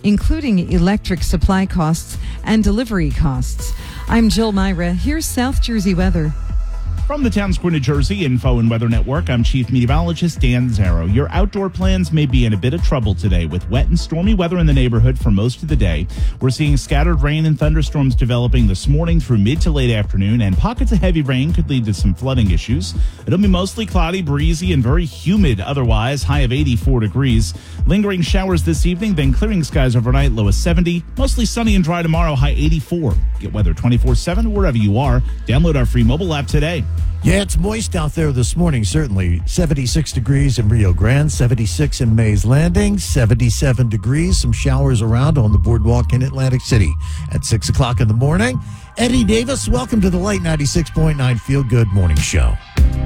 including electric supply costs and delivery costs. I'm Jill Myra. Here's South Jersey weather. From the Town Square, New Jersey Info and Weather Network, I'm Chief Meteorologist Dan Zarrow. Your outdoor plans may be in a bit of trouble today with wet and stormy weather in the neighborhood for most of the day. We're seeing scattered rain and thunderstorms developing this morning through mid to late afternoon, and pockets of heavy rain could lead to some flooding issues. It'll be mostly cloudy, breezy, and very humid otherwise, high of 84 degrees. Lingering showers this evening, then clearing skies overnight, low of 70. Mostly sunny and dry tomorrow, high 84. Get weather 24/7 wherever you are. Download our free mobile app today. Yeah, it's moist out there this morning, certainly. 76 degrees in Rio Grande, 76 in Mays Landing, 77 degrees. Some showers around on the boardwalk in Atlantic City at 6 o'clock in the morning. Eddie Davis, welcome to the Light 96.9 Feel Good Morning Show.